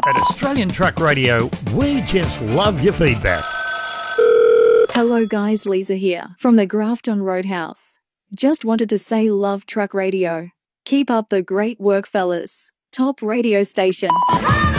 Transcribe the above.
At Australian Truck Radio, we just love your feedback. Hello guys, Lisa here from the Grafton Roadhouse. Just wanted to say love Truck Radio. Keep up the great work, fellas. Top radio station.